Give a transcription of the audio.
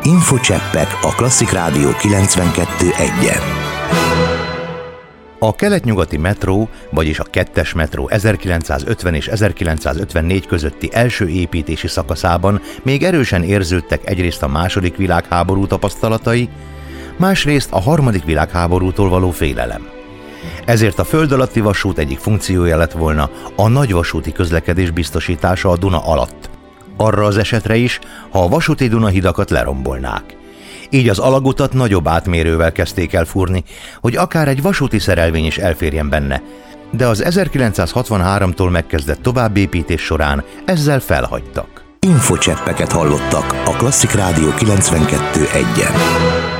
Infocseppek a Klasszik Rádió 92.1-en. A kelet-nyugati metró, vagyis a 2-es metró 1950 és 1954 közötti első építési szakaszában még erősen érződtek egyrészt a II. Világháború tapasztalatai, másrészt a III. Világháborútól való félelem. Ezért a föld alatti vasút egyik funkciója lett volna a nagyvasúti közlekedés biztosítása a Duna alatt. Arra az esetre is, ha a vasúti Dunahidakat lerombolnák. Így az alagutat nagyobb átmérővel kezdték el fúrni, hogy akár egy vasúti szerelvény is elférjen benne, de az 1963-tól megkezdett továbbépítés során ezzel felhagytak. Infocseppeket hallottak a Klasszik Rádió 92.1-en.